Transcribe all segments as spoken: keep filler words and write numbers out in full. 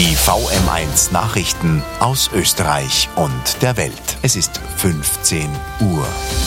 Die V M eins Nachrichten aus Österreich und der Welt. Es ist fünfzehn Uhr.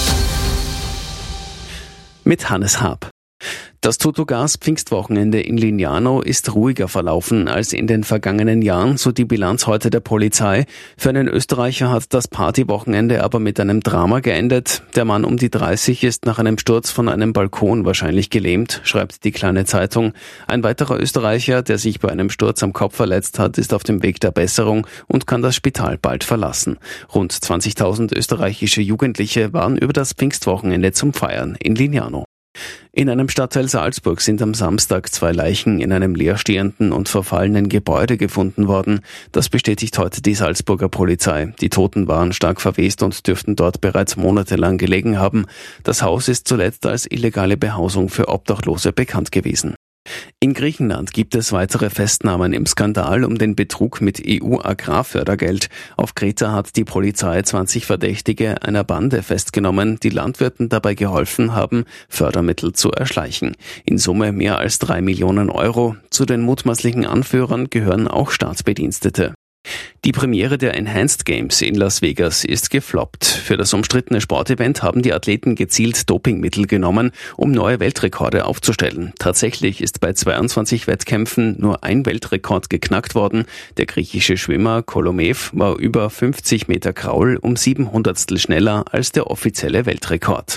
Mit Hannes Haab. Das Tuttogas-Pfingstwochenende in Lignano ist ruhiger verlaufen als in den vergangenen Jahren, so die Bilanz heute der Polizei. Für einen Österreicher hat das Partywochenende aber mit einem Drama geendet. Der Mann um die dreißig ist nach einem Sturz von einem Balkon wahrscheinlich gelähmt, schreibt die Kleine Zeitung. Ein weiterer Österreicher, der sich bei einem Sturz am Kopf verletzt hat, ist auf dem Weg der Besserung und kann das Spital bald verlassen. Rund zwanzigtausend österreichische Jugendliche waren über das Pfingstwochenende zum Feiern in Lignano. In einem Stadtteil Salzburg sind am Samstag zwei Leichen in einem leerstehenden und verfallenen Gebäude gefunden worden. Das bestätigt heute die Salzburger Polizei. Die Toten waren stark verwest und dürften dort bereits monatelang gelegen haben. Das Haus ist zuletzt als illegale Behausung für Obdachlose bekannt gewesen. In Griechenland gibt es weitere Festnahmen im Skandal um den Betrug mit E U-Agrarfördergeld. Auf Kreta hat die Polizei zwanzig Verdächtige einer Bande festgenommen, die Landwirten dabei geholfen haben, Fördermittel zu erschleichen. In Summe mehr als drei Millionen Euro. Zu den mutmaßlichen Anführern gehören auch Staatsbedienstete. Die Premiere der Enhanced Games in Las Vegas ist gefloppt. Für das umstrittene Sportevent haben die Athleten gezielt Dopingmittel genommen, um neue Weltrekorde aufzustellen. Tatsächlich ist bei zweiundzwanzig Wettkämpfen nur ein Weltrekord geknackt worden. Der griechische Schwimmer Kolomev war über fünfzig Meter Kraul um sieben Hundertstel schneller als der offizielle Weltrekord.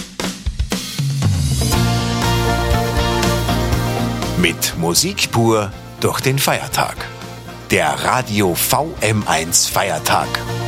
Mit Musik pur durch den Feiertag. Der Radio V M eins Feiertag.